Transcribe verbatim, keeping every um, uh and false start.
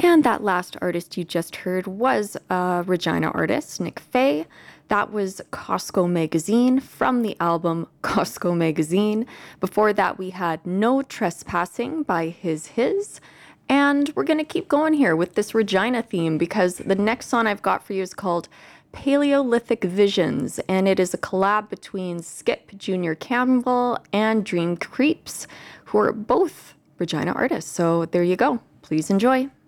And that last artist you just heard was a Regina artist, Nick Faye. That was Costco Magazine from the album Costco Magazine. Before that, we had No Trespassing by His His. And we're going to keep going here with this Regina theme because the next song I've got for you is called Paleolithic Visions, and it is a collab between Skip Junior Campbell and Dream Creeps, who are both Regina artists. So there you go. Please enjoy.